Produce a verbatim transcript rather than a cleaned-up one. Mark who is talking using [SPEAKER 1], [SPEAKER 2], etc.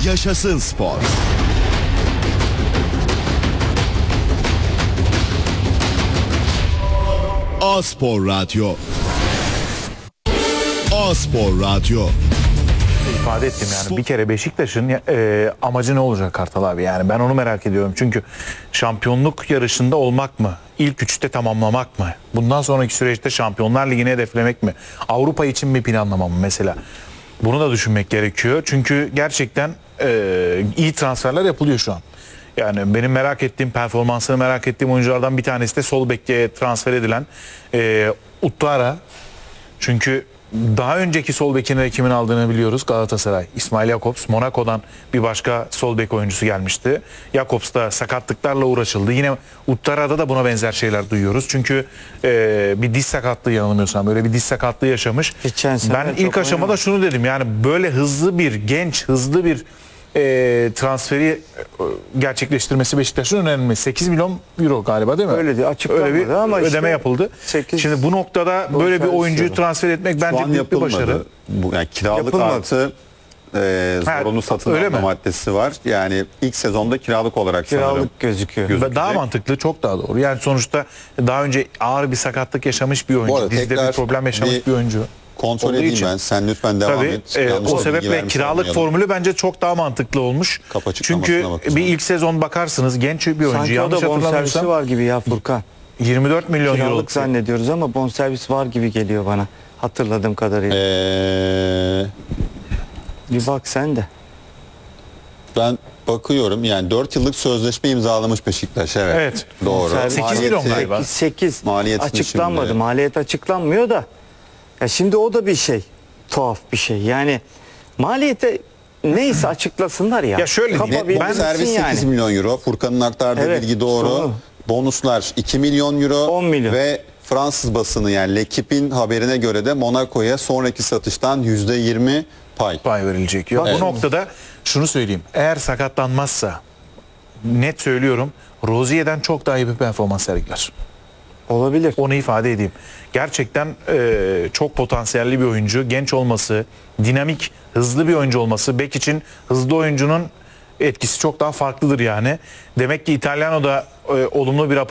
[SPEAKER 1] Yaşasın spor. A-Spor Radyo. A-Spor Radyo.
[SPEAKER 2] İfade ettim yani bir kere Beşiktaş'ın e, amacı ne olacak Kartal abi, yani ben onu merak ediyorum çünkü şampiyonluk yarışında olmak mı, ilk üçte tamamlamak mı, bundan sonraki süreçte Şampiyonlar Ligi'ni hedeflemek mi, Avrupa için mi planlama mı mesela, bunu da düşünmek gerekiyor çünkü gerçekten e, iyi transferler yapılıyor şu an. Yani benim merak ettiğim, performansını merak ettiğim oyunculardan bir tanesi de sol beke transfer edilen e, Uttara. Çünkü daha önceki sol bekini de kimin aldığını biliyoruz, Galatasaray. İsmail Jakobs, Monaco'dan bir başka sol bek oyuncusu gelmişti. Jakobs da sakatlıklarla uğraşıldı. Yine Uttara'da da buna benzer şeyler duyuyoruz. Çünkü e, bir diz sakatlığı, yanılmıyorsam böyle bir diz sakatlığı yaşamış. Ben ilk aşamada oynamadım. Şunu dedim, yani böyle hızlı bir genç, hızlı bir E, transferi gerçekleştirmesi Beşiktaş'ın önemli. sekiz milyon euro galiba, değil mi?
[SPEAKER 3] Öyle diye açıklanmadı
[SPEAKER 2] Öyle bir
[SPEAKER 3] ama
[SPEAKER 2] ödeme
[SPEAKER 3] işte
[SPEAKER 2] yapıldı.
[SPEAKER 3] sekiz
[SPEAKER 2] Şimdi bu noktada böyle bir oyuncuyu transfer etmek bence büyük bir başarı.
[SPEAKER 4] Bu, yani kiralık
[SPEAKER 3] Yapılmadı.
[SPEAKER 4] artı e, zorunlu satın
[SPEAKER 2] öyle
[SPEAKER 4] alma
[SPEAKER 2] mi?
[SPEAKER 4] maddesi var. Yani ilk sezonda kiralık olarak sanırım
[SPEAKER 3] kiralık gözüküyor.
[SPEAKER 4] gözükecek.
[SPEAKER 2] Daha mantıklı, çok daha doğru. Yani sonuçta daha önce ağır bir sakatlık yaşamış bir
[SPEAKER 4] Bu
[SPEAKER 2] oyuncu.
[SPEAKER 4] arada
[SPEAKER 2] Dizde bir
[SPEAKER 4] tekrar
[SPEAKER 2] problem yaşamış bir,
[SPEAKER 4] bir
[SPEAKER 2] oyuncu.
[SPEAKER 4] Kontrol
[SPEAKER 2] olduğu
[SPEAKER 4] edeyim
[SPEAKER 2] için.
[SPEAKER 4] ben. Sen lütfen devam
[SPEAKER 2] Tabii,
[SPEAKER 4] et.
[SPEAKER 2] e,
[SPEAKER 4] Yanlış
[SPEAKER 2] o
[SPEAKER 4] bir bilgi
[SPEAKER 2] sebeple
[SPEAKER 4] vermiş
[SPEAKER 2] kiralık
[SPEAKER 4] olmayalım.
[SPEAKER 2] formülü bence çok daha mantıklı olmuş.
[SPEAKER 4] Kapı açıklamasına
[SPEAKER 2] Çünkü
[SPEAKER 4] bakacağım.
[SPEAKER 2] bir ilk sezon bakarsınız, genç bir oyuncu.
[SPEAKER 3] Sanki o
[SPEAKER 2] Yanlış
[SPEAKER 3] da bonservisi
[SPEAKER 2] hatırlamıyorsam
[SPEAKER 3] var gibi ya Furkan.
[SPEAKER 2] yirmi dört milyon euro.
[SPEAKER 3] Kiralık zannediyoruz ama bonservis var gibi geliyor bana. Hatırladığım kadarıyla.
[SPEAKER 4] Ee,
[SPEAKER 3] Bir bak sen de.
[SPEAKER 4] ben bakıyorum, yani dört yıllık sözleşme imzalamış Beşiktaş. Evet.
[SPEAKER 2] Evet.
[SPEAKER 4] Doğru.
[SPEAKER 3] Bonservis-
[SPEAKER 2] sekiz milyon
[SPEAKER 4] Maliyeti-
[SPEAKER 2] galiba.
[SPEAKER 3] sekiz
[SPEAKER 4] Maliyetini
[SPEAKER 3] açıklanmadı.
[SPEAKER 4] şimdi-
[SPEAKER 3] Maliyet açıklanmıyor da. Ya şimdi o da bir şey. Tuhaf bir şey. Yani maliyete neyse açıklasınlar ya.
[SPEAKER 2] Ya şöyle diyeyim,
[SPEAKER 3] Kapabilsin
[SPEAKER 2] ben
[SPEAKER 4] servis
[SPEAKER 3] yani.
[SPEAKER 4] sekiz milyon euro. Furkan'ın aktardığı
[SPEAKER 3] Evet,
[SPEAKER 4] bilgi doğru.
[SPEAKER 3] doğru.
[SPEAKER 4] Bonuslar iki milyon euro.
[SPEAKER 3] on milyon.
[SPEAKER 4] Ve Fransız basını, yani L'Equipe'in haberine göre de Monaco'ya sonraki satıştan yüzde yirmi pay.
[SPEAKER 2] Pay verilecek. Ya,
[SPEAKER 4] Evet.
[SPEAKER 2] bu noktada şunu söyleyeyim. Eğer sakatlanmazsa, net söylüyorum, Rozier'den çok daha iyi bir performans sergiler.
[SPEAKER 3] Olabilir.
[SPEAKER 2] Onu ifade edeyim. Gerçekten e, çok potansiyelli bir oyuncu. Genç olması, dinamik, hızlı bir oyuncu olması. Bek için hızlı oyuncunun etkisi çok daha farklıdır yani. Demek ki İtalyano da e, olumlu bir